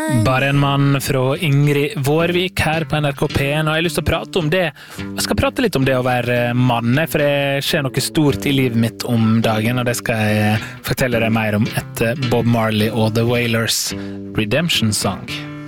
Bare en mann fra Ingrid Vårvik her på NRK P1, og jeg har lyst til å prate om det. Jeg skal prate litt om det å være mann, for det skjer noe stort i livet mitt om dagen, og det skal jeg fortelle deg mer om etter Bob Marley og The Wailers Redemption Song.